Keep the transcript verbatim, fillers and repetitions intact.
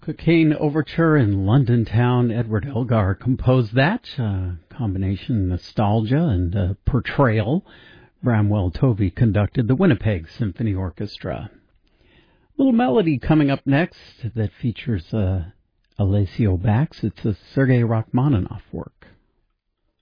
Cocaine Overture in London Town. Edward Elgar composed that. Uh, combination nostalgia and uh, portrayal. Bramwell Tovey conducted the Winnipeg Symphony Orchestra. Little melody coming up next that features uh, Alessio Bax. It's a Sergei Rachmaninoff work.